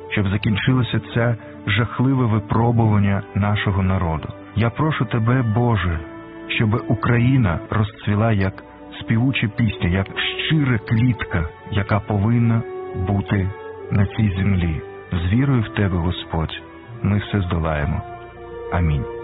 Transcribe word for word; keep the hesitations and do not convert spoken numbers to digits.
щоб закінчилося це жахливе випробування нашого народу. Я прошу Тебе, Боже, щоб Україна розцвіла як співуча пісня, як щира квітка, яка повинна бути на цій землі. З вірою в Тебе, Господь, ми все здолаємо. Амінь.